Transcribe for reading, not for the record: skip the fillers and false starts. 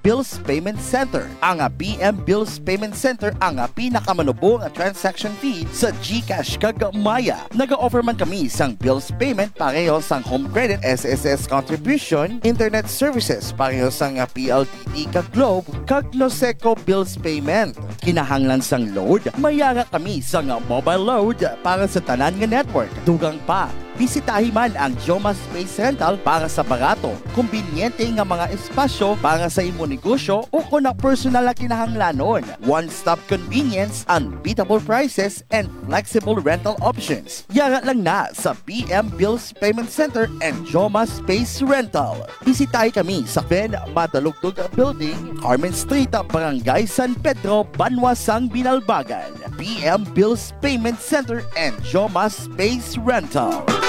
Bills Payment Center. Ang BM Bills Payment Center ang pinakamanubong transaction fee sa GCash kag Maya. Nag-offer man kami sang bills payment pareho sang home credit SSS contribution, internet services pareho sang PLDT kag Globe kag Noseco bills payment. Kinahanglan sang load, mayara kami sang mobile load para sa tanan nga network. Dugang pa, bisitahin man ang Joma Space Rental para sa barato, kumbinyente nga mga espasyo para sa imo negosyo o kung na personal na kinahanglanon. One-stop convenience, unbeatable prices, and flexible rental options. Yara lang na sa BM Bills Payment Center and Joma Space Rental. Bisitahin kami sa Ben Madalugtog Building, Carmen Street, Barangay San Pedro, Banwasang, Binalbagan. BM Bills Payment Center and Joma Space Rental.